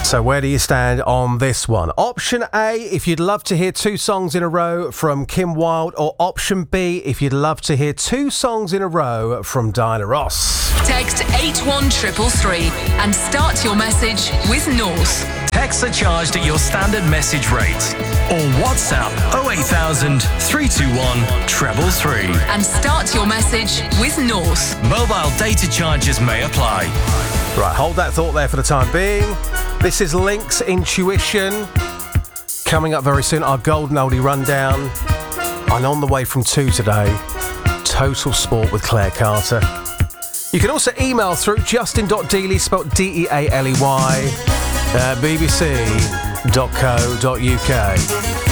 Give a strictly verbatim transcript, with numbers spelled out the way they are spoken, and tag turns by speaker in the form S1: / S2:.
S1: So where do you stand on this one? Option A, if you'd love to hear two songs in a row from Kim Wilde, or option B, if you'd love to hear two songs in a row from Diana Ross.
S2: Text eight one three three three and start your message with North.
S3: Texts are charged at your standard message rate. Or WhatsApp oh eight thousand, three two one, three three three.
S2: And start your message with North.
S3: Mobile data charges may apply.
S1: Right, hold that thought there for the time being. This is Link's Intuition. Coming up very soon, our Golden Oldie Rundown. And on the way from two today, Total Sport with Claire Carter. You can also email through justin.dealey, spelled D E A L E Y, at b b c dot co dot u k.